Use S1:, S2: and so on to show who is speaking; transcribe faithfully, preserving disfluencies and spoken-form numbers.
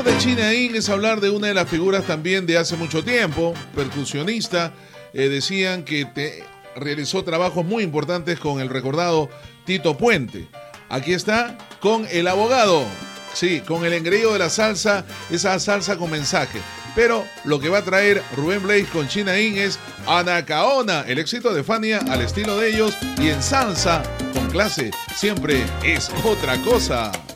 S1: de Chinaín es hablar de una de las figuras también de hace mucho tiempo, percusionista. Eh, decían que te realizó trabajos muy importantes con el recordado Tito Puente. Aquí está con el abogado, sí, con el engreído de la salsa, esa salsa con mensaje. Pero lo que va a traer Rubén Blades con Chinaín es Anacaona, el éxito de Fania al estilo de ellos, y en salsa con clase siempre es otra cosa.